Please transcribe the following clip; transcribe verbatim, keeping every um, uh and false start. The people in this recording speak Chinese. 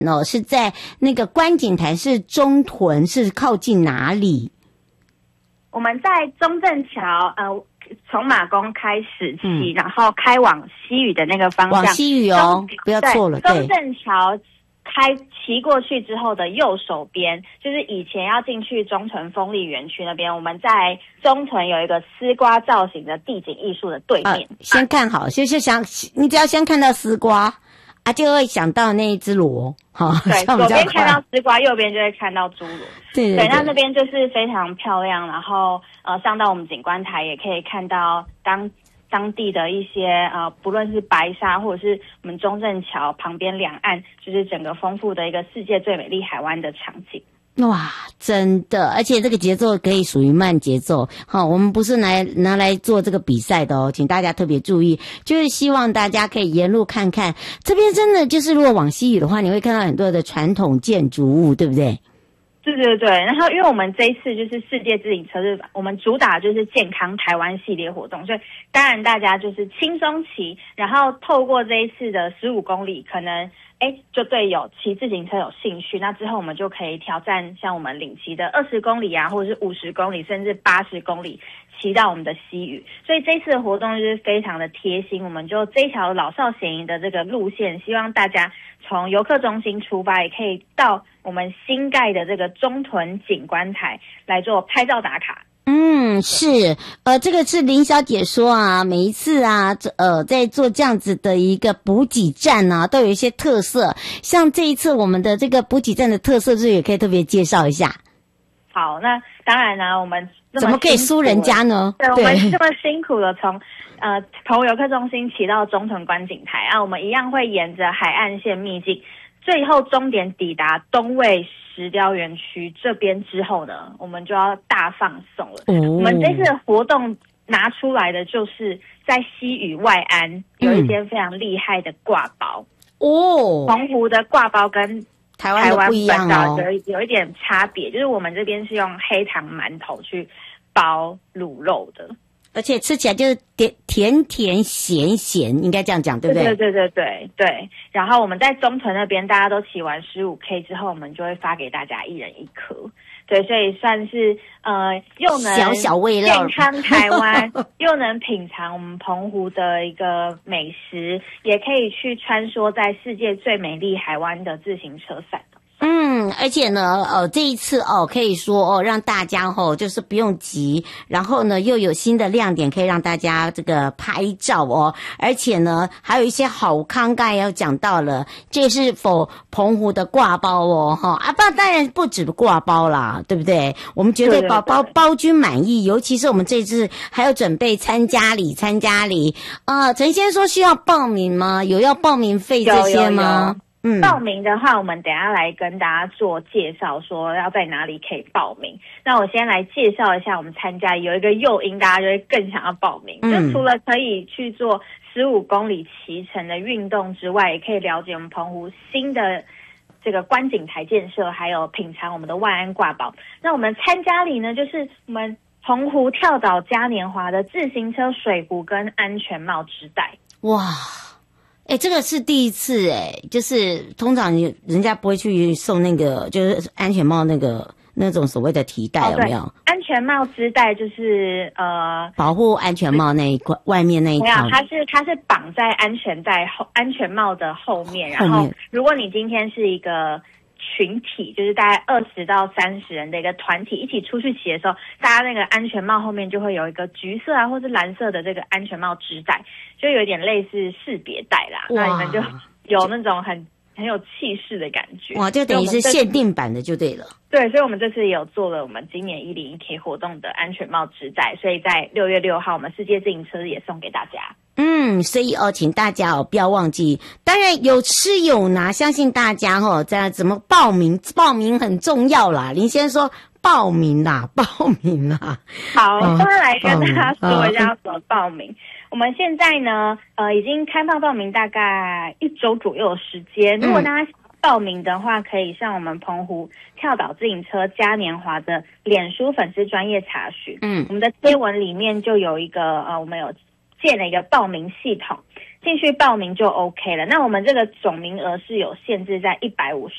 哦，是在那个观景台，是中屯，是靠近哪里？ 我们在中正桥，呃，从马公开始骑， 嗯、 然后开往西屿的那个方向。 往西屿哦，不要错了。 对，中正桥开骑过去之后的右手边，就是以前要进去中屯风力园区那边，我们在中屯有一个丝瓜造型的地景艺术的对面。 呃、先看好，就是想你只要先看到丝瓜。啊，就会想到那一只螺，哈， 对，左边看到丝瓜，右边就会看到侏罗。 对对对， 那那边就是非常漂亮，然后呃，上到我们景观台也可以看到当当地的一些呃，不论是白沙或者是我们中正桥旁边两岸，就是整个丰富的一个世界最美丽海湾的场景。 哇，真的，而且这个节奏可以属于慢节奏。好，我们不是拿拿来做这个比赛的哦，请大家特别注意，就是希望大家可以沿路看看。这边真的就是如果往西屿的话，你会看到很多的传统建筑物，对不对？ 对对对，然后因为我们这一次就是世界自行车日，我们主打就是健康台湾系列活动，所以当然大家就是轻松骑，然后透过这一次的十五公里，可能哎就对有骑自行车有兴趣，那之后我们就可以挑战像我们领骑的二十公里啊，或者是五十公里，甚至八十公里。骑到我们的西屿，所以这次的活动就是非常的贴心，我们就这一条老少咸宜的这个路线，希望大家从游客中心出发，也可以到我们新盖的这个中屯景观台来做拍照打卡。 嗯，是，呃，这个是林小姐说啊，每一次啊，呃，在做这样子的一个补给站啊，都有一些特色，像这一次我们的这个补给站的特色，是也可以特别介绍一下。 好，那当然呢，我们怎么可以输人家呢？ 对，我们这么辛苦的从呃从游客中心骑到中屯观景台啊，我们一样会沿着海岸线秘境，最后终点抵达东卫石雕园区这边之后呢，我们就要大放送了。哦、我们这次的活动拿出来的就是在西屿外岸有一间非常厉害的挂包哦，澎湖的挂包跟台湾的不一样哦，有有一点差别，就是我们这边是用黑糖馒头去包卤肉的， 而且吃起来就是甜甜甜咸咸，应该这样讲，对不对？ 对对对对对。然后我们在中屯那边，大家都骑完十五 K 之后，我们就会发给大家一人一颗。对，所以算是呃，又能小小味道健康台湾，又能品尝我们澎湖的一个美食，也可以去穿梭在世界最美丽海湾的自行车赛。 嗯，而且呢，呃，这一次哦，可以说哦，让大家哦，就是不用急，然后呢，又有新的亮点可以让大家这个拍照哦，而且呢，还有一些好康，刚才要讲到了，这是否澎湖的挂包哦，哈啊，不，当然不止挂包啦，对不对？我们绝对包包包君满意，尤其是我们这次还要准备参加礼，参加礼，呃，陈先说需要报名吗？有要报名费这些吗？ 有有有嗯，报名的话，我们等一下来跟大家做介绍，说要在哪里可以报名。那我先来介绍一下我们参加有一个诱因，大家就会更想要报名。嗯、就除了可以去做十五公里骑乘的运动之外，也可以了解我们澎湖新的这个观景台建设，还有品尝我们的万安挂包。那我们参加礼呢，就是我们澎湖跳岛嘉年华的自行车水壶跟安全帽织带。 哇！哎、欸，这个是第一次哎、欸，就是通常人家不会去送那个，就是安全帽那个那种所谓的提带，有没有？ 哦、安全帽织带就是呃保护安全帽那一块外面那一条， 没有，它是它是绑在安全带后安全帽的后面，然后如果你今天是一个群体，就是大概二十到三十人的一个团体一起出去骑的时候，大家那个安全帽后面就会有一个橘色啊或是蓝色的这个安全帽织带，就有点类似识别带啦，那你们就有那种很很有气势的感觉。 哇，就等于是限定版的就对了。 对，所以我们这次也有做了我们今年一零一 K 活动的安全帽织带，所以在六月六号我们世界自行车日也送给大家。 嗯，所以哦，请大家哦不要忘记，当然有吃有拿，相信大家哦，在怎么报名，报名很重要啦。林先生说报名啦，报名啦。 好，我先来跟大家说一下怎么报名。我们现在呢，呃，已经开放报名大概一周左右的时间。如果大家报名的话，可以上我们澎湖跳岛自行车嘉年华的脸书粉丝专页查询。嗯，我们的贴文里面就有一个呃，我们有建了一个报名系统。 进去报名就 OK 了。那我们这个总名额是有限制在一百五十